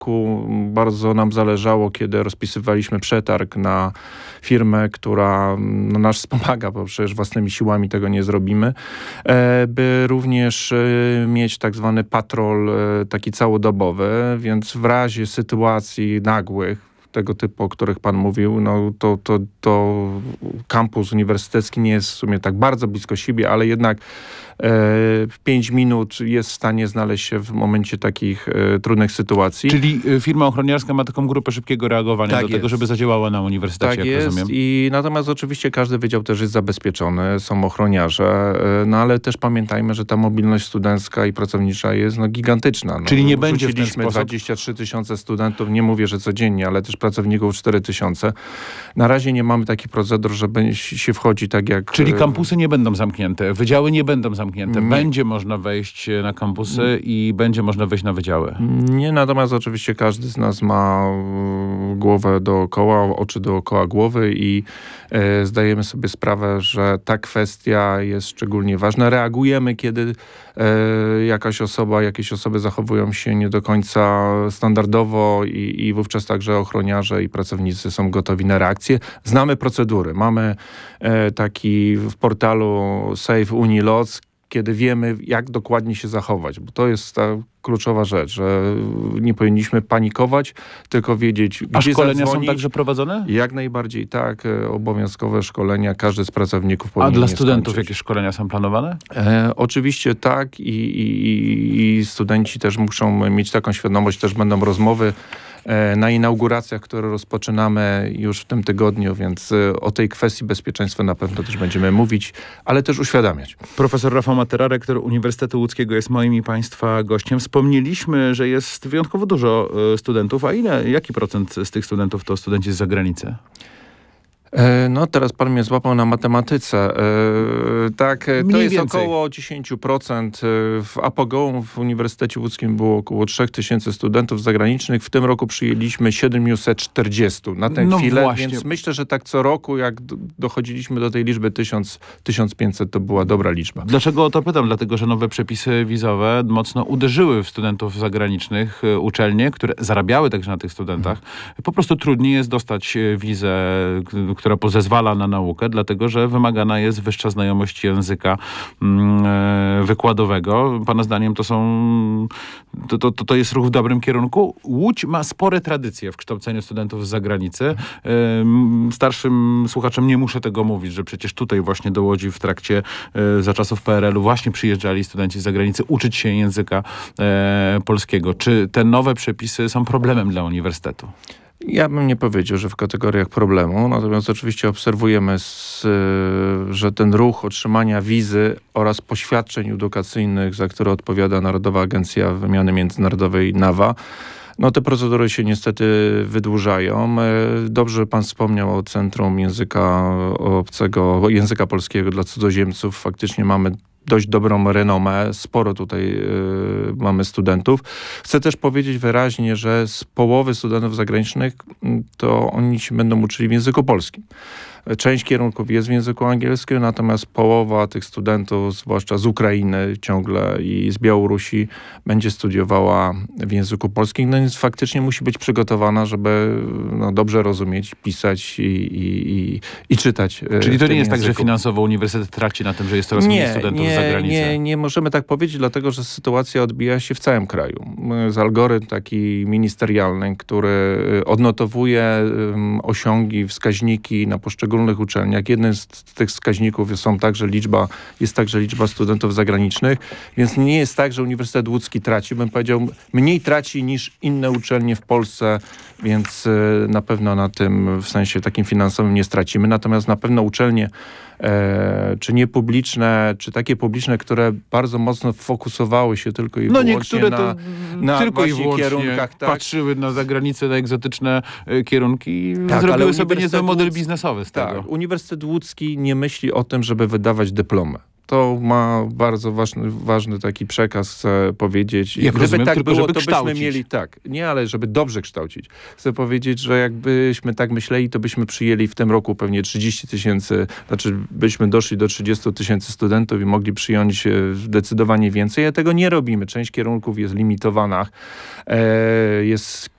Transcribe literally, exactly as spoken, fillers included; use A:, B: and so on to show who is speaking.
A: roku bardzo nam zależało, kiedy rozpisywaliśmy przetarg na firmę, która no, nas wspomaga, bo przecież własnymi siłami tego nie zrobimy, e, by również e, mieć tak zwany patrol e, taki całodobowy, więc w razie sytuacji nagłych, tego typu, o których pan mówił, no to, to, to kampus uniwersytecki nie jest w sumie tak bardzo blisko siebie, ale jednak w pięć minut jest w stanie znaleźć się w momencie takich e, trudnych sytuacji.
B: Czyli firma ochroniarska ma taką grupę szybkiego reagowania
A: tak
B: do
A: jest.
B: tego, żeby zadziałała na uniwersytecie,
A: tak
B: jak
A: jest.
B: rozumiem.
A: I natomiast oczywiście każdy wydział też jest zabezpieczony, są ochroniarze, e, no ale też pamiętajmy, że ta mobilność studencka i pracownicza jest no, gigantyczna. No,
B: Czyli nie będzie w ten sposób?
A: dwadzieścia trzy tysiące studentów, nie mówię, że codziennie, ale też pracowników cztery tysiące. Na razie nie mamy takich procedur, żeby się wchodzi tak jak...
B: Czyli kampusy nie będą zamknięte, wydziały nie będą zamknięte,
A: nie.
B: będzie można wejść na kampusy i będzie można wejść na wydziały.
A: Nie, natomiast oczywiście każdy z nas ma głowę dookoła, oczy dookoła głowy i e, zdajemy sobie sprawę, że ta kwestia jest szczególnie ważna. Reagujemy, kiedy e, jakaś osoba, jakieś osoby zachowują się nie do końca standardowo i, i wówczas także ochroniarze i pracownicy są gotowi na reakcję. Znamy procedury. Mamy e, taki w portalu Save Uniloc, kiedy wiemy, jak dokładnie się zachować, bo to jest ta kluczowa rzecz, że nie powinniśmy panikować, tylko wiedzieć,
B: A
A: gdzie
B: szkolenia
A: zadzwonić.
B: są także prowadzone?
A: Jak najbardziej tak, obowiązkowe szkolenia, każdy z pracowników powinien
B: A dla
A: je
B: studentów
A: skończyć.
B: jakieś szkolenia są planowane?
A: E, oczywiście tak i, i, i studenci też muszą mieć taką świadomość, też będą rozmowy na inauguracjach, które rozpoczynamy już w tym tygodniu, więc o tej kwestii bezpieczeństwa na pewno też będziemy mówić, ale też uświadamiać.
B: Profesor Rafał Matera, rektor Uniwersytetu Łódzkiego jest moim i państwa gościem. Wspomnieliśmy, że jest wyjątkowo dużo studentów, a ile, jaki procent z tych studentów to studenci z zagranicy?
A: No teraz pan mnie złapał na matematyce. Tak, to
B: Mniej
A: jest
B: więcej.
A: około dziesięć procent. W apogeum w Uniwersytecie Łódzkim było około trzy tysiące studentów zagranicznych. W tym roku przyjęliśmy siedemset czterdzieści na tę
B: No
A: chwilę,
B: właśnie.
A: więc myślę, że tak co roku, jak do- dochodziliśmy do tej liczby tysiąc, tysiąc pięćset, to była dobra liczba.
B: Dlaczego o to pytam? Dlatego, że nowe przepisy wizowe mocno uderzyły w studentów zagranicznych, y, uczelnie, które zarabiały także na tych studentach. Po prostu trudniej jest dostać y, wizę, k- która pozwala na naukę, dlatego, że wymagana jest wyższa znajomość języka mm, e, wykładowego. Pana zdaniem to są, to, to, to jest ruch w dobrym kierunku. Łódź ma spore tradycje w kształceniu studentów z zagranicy. E, m, starszym słuchaczom nie muszę tego mówić, że przecież tutaj właśnie do Łodzi w trakcie, e, za czasów P R L u właśnie przyjeżdżali studenci z zagranicy uczyć się języka e, polskiego. Czy te nowe przepisy są problemem dla uniwersytetu?
A: Ja bym nie powiedział, że w kategoriach problemu, natomiast oczywiście obserwujemy, z, że ten ruch otrzymania wizy oraz poświadczeń edukacyjnych, za które odpowiada Narodowa Agencja Wymiany Międzynarodowej NAWA, no te procedury się niestety wydłużają. Dobrze pan wspomniał o Centrum Języka Obcego, języka polskiego dla cudzoziemców. Faktycznie mamy dość dobrą renomę, sporo tutaj y, mamy studentów. Chcę też powiedzieć wyraźnie, że z połowy studentów zagranicznych to oni się będą uczyli w języku polskim. Część kierunków jest w języku angielskim, natomiast połowa tych studentów, zwłaszcza z Ukrainy ciągle i z Białorusi, będzie studiowała w języku polskim. No więc faktycznie musi być przygotowana, żeby no, dobrze rozumieć, pisać i, i, i, i czytać.
B: Czyli to nie jest
A: języku.
B: tak, że finansowo uniwersytet traci na tym, że jest coraz mniej studentów
A: nie,
B: z zagranicy?
A: Nie, nie możemy tak powiedzieć, dlatego że sytuacja odbija się w całym kraju. Z algorytm taki ministerialny, który odnotowuje um, osiągi, wskaźniki na poszczególnych uczelniach. Jednym z tych wskaźników są także liczba, jest także liczba studentów zagranicznych, więc nie jest tak, że Uniwersytet Łódzki traci. Bym powiedział, mniej traci niż inne uczelnie w Polsce, więc y, na pewno na tym w sensie takim finansowym nie stracimy. Natomiast na pewno uczelnie E, czy niepubliczne, czy takie publiczne, które bardzo mocno fokusowały się tylko i
B: no
A: wyłącznie
B: niektóre
A: na,
B: to
A: na
B: tylko i
A: właśnie
B: wyłącznie
A: kierunkach. Tak,
B: patrzyły na zagranicę, na egzotyczne y, kierunki i
A: Tak,
B: zrobiły
A: ale
B: sobie niezły
A: Uniwersytet
B: model
A: Łódzki-
B: biznesowy z tego.
A: tak. Uniwersytet Łódzki nie myśli o tym, żeby wydawać dyplomy. To ma bardzo ważny, ważny taki przekaz, chcę powiedzieć. I
B: Jak
A: gdyby
B: rozumiem,
A: tak
B: tylko
A: było,
B: żeby
A: to byśmy
B: kształcić.
A: mieli tak. Nie, ale żeby dobrze kształcić. Chcę powiedzieć, że jakbyśmy tak myśleli, to byśmy przyjęli w tym roku pewnie trzydzieści tysięcy, znaczy byśmy doszli do trzydzieści tysięcy studentów i mogli przyjąć e, zdecydowanie więcej. A tego nie robimy. Część kierunków jest limitowana. E, jest